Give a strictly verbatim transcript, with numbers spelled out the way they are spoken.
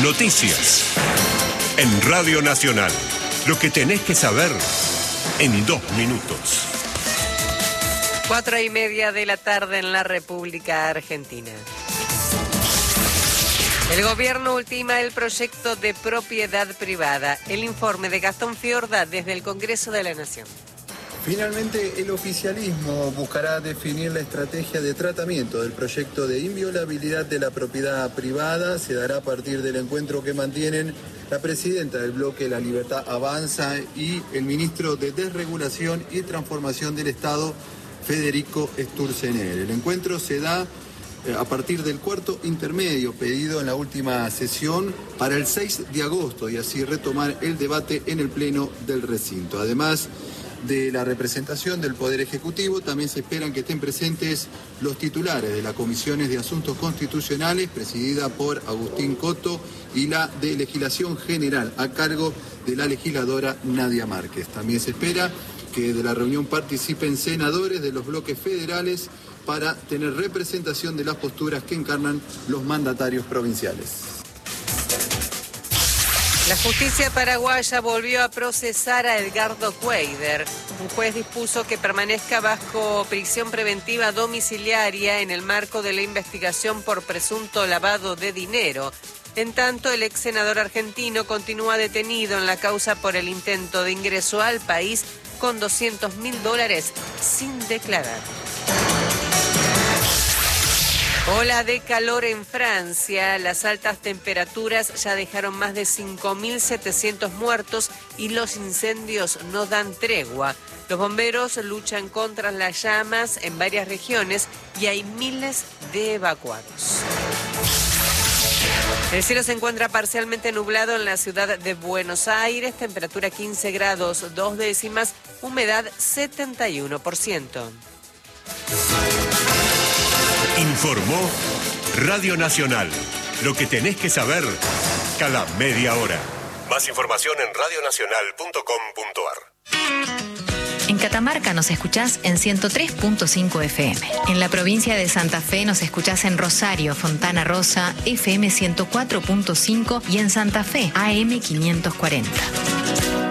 Noticias. En Radio Nacional. Lo que tenés que saber en dos minutos. Cuatro y media de la tarde en la República Argentina. El gobierno ultima el proyecto de propiedad privada. El informe de Gastón Fiorda desde el Congreso de la Nación. Finalmente, el oficialismo buscará definir la estrategia de tratamiento del proyecto de inviolabilidad de la propiedad privada. Se dará a partir del encuentro que mantienen la presidenta del bloque La Libertad Avanza y el ministro de Desregulación y Transformación del Estado, Federico Sturzenegger. El encuentro se da a partir del cuarto intermedio pedido en la última sesión para el seis de agosto y así retomar el debate en el pleno del recinto. Además de la representación del Poder Ejecutivo, también se esperan que estén presentes los titulares de las comisiones de Asuntos Constitucionales, presidida por Agustín Coto, y la de Legislación General, a cargo de la legisladora Nadia Márquez. También se espera que de la reunión participen senadores de los bloques federales para tener representación de las posturas que encarnan los mandatarios provinciales. La justicia paraguaya volvió a procesar a Edgardo Cueider. Un juez dispuso que permanezca bajo prisión preventiva domiciliaria en el marco de la investigación por presunto lavado de dinero. En tanto, el ex senador argentino continúa detenido en la causa por el intento de ingreso al país con doscientos mil dólares sin declarar. Ola de calor en Francia. Las altas temperaturas ya dejaron más de cinco mil setecientos muertos y los incendios no dan tregua. Los bomberos luchan contra las llamas en varias regiones y hay miles de evacuados. El cielo se encuentra parcialmente nublado en la ciudad de Buenos Aires, temperatura quince grados, dos décimas, humedad setenta y uno por ciento. Informó Radio Nacional. Lo que tenés que saber cada media hora. Más información en radio nacional punto com punto ar. En Catamarca nos escuchás en ciento tres punto cinco F M. En la provincia de Santa Fe nos escuchás en Rosario, Fontana Rosa, F M ciento cuatro punto cinco y en Santa Fe, A M quinientos cuarenta.